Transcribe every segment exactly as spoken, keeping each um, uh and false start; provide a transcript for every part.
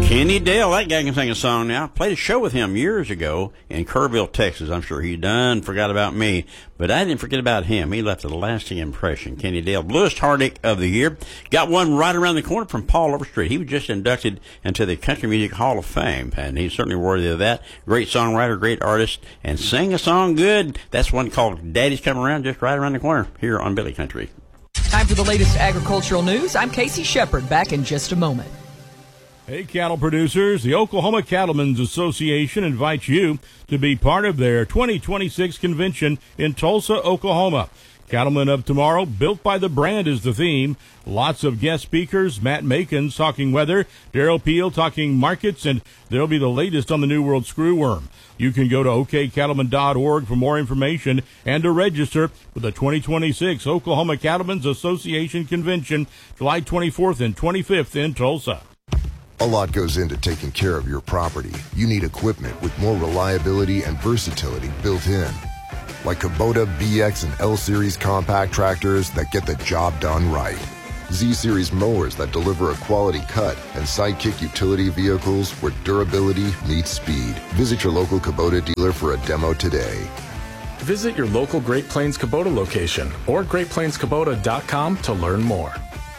Kenny Dale, that guy can sing a song now. Played a show with him years ago in Kerrville, Texas. I'm sure he done forgot about me, but I didn't forget about him. He left a lasting impression. Kenny Dale, Bluest Heartache of the Year. Got one right around the corner from Paul Overstreet. He was just inducted into the Country Music Hall of Fame, and he's certainly worthy of that. Great songwriter, great artist, and sang a song good. That's one called Daddy's Coming Around, just right around the corner here on Billy Country. Time for the latest agricultural news. I'm Casey Shepard, back in just a moment. Hey, cattle producers, the Oklahoma Cattlemen's Association invites you to be part of their twenty twenty-six convention in Tulsa, Oklahoma. Cattlemen of Tomorrow, built by the brand is the theme. Lots of guest speakers, Matt Makins talking weather, Daryl Peel talking markets, and there'll be the latest on the New World screwworm. You can go to o k cattlemen dot org for more information and to register for the twenty twenty-six Oklahoma Cattlemen's Association Convention, July twenty-fourth and twenty-fifth in Tulsa. A lot goes into taking care of your property. You need equipment with more reliability and versatility built in. Like Kubota B X and L-Series compact tractors that get the job done right. Z-Series mowers that deliver a quality cut, and Sidekick utility vehicles where durability meets speed. Visit your local Kubota dealer for a demo today. Visit your local Great Plains Kubota location or great plains kubota dot com to learn more.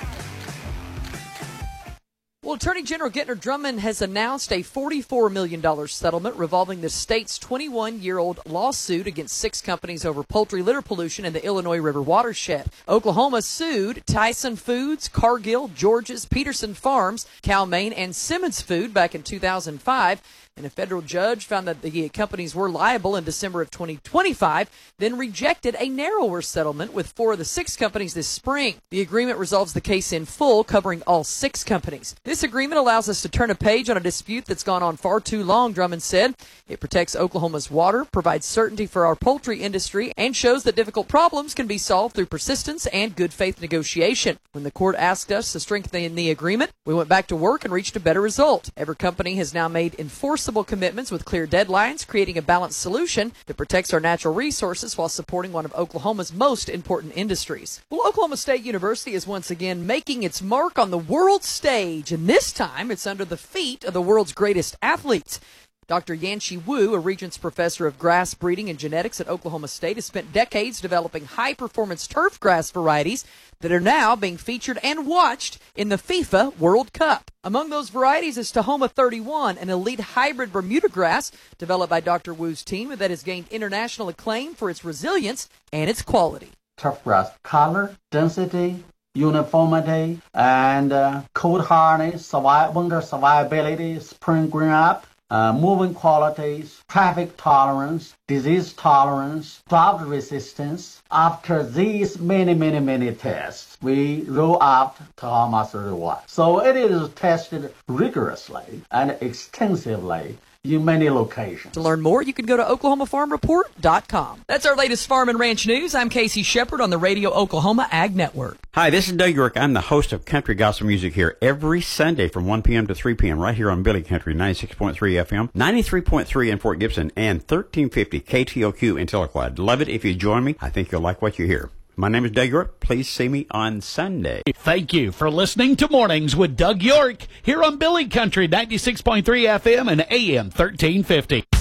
Well, Attorney General Gentner Drummond has announced a forty-four million dollars settlement revolving the state's twenty-one-year-old lawsuit against six companies over poultry litter pollution in the Illinois River watershed. Oklahoma sued Tyson Foods, Cargill, George's, Peterson Farms, Cal-Maine, and Simmons Food back in two thousand five. And a federal judge found that the companies were liable in December of twenty twenty-five, then rejected a narrower settlement with four of the six companies this spring. The agreement resolves the case in full, covering all six companies. This agreement allows us to turn a page on a dispute that's gone on far too long, Drummond said. It protects Oklahoma's water, provides certainty for our poultry industry, and shows that difficult problems can be solved through persistence and good faith negotiation. When the court asked us to strengthen the agreement, we went back to work and reached a better result. Every company has now made enforceable commitments with clear deadlines, creating a balanced solution that protects our natural resources while supporting one of Oklahoma's most important industries. Well, Oklahoma State University is once again making its mark on the world stage, and this time it's under the feet of the world's greatest athletes. Doctor Yanshi Wu, a Regents Professor of Grass Breeding and Genetics at Oklahoma State, has spent decades developing high-performance turf grass varieties that are now being featured and watched in the FIFA World Cup. Among those varieties is Tahoma thirty-one, an elite hybrid Bermuda grass developed by Doctor Wu's team that has gained international acclaim for its resilience and its quality. Turf grass color, density, uniformity, and uh, cold harness, survive, winter survivability, spring green up, Uh, moving qualities, traffic tolerance, disease tolerance, drought resistance. After these many, many, many tests, we roll out Tahoma thirty-one. So it is tested rigorously and extensively in many locations. To learn more, you can go to oklahoma farm report dot com. That's our latest farm and ranch news. I'm Casey Shepard on the Radio Oklahoma Ag Network. Hi, this is Doug York. I'm the host of Country Gospel Music here every Sunday from one p.m. to three p.m. right here on Billy Country, ninety-six point three F M, ninety-three point three in Fort Gibson, and thirteen fifty K T O Q in Tahlequah. Love it if you join me. I think you'll like what you hear. My name is Doug York. Please see me on Sunday. Thank you for listening to Mornings with Doug York here on Billy Country, ninety-six point three F M and A M thirteen fifty.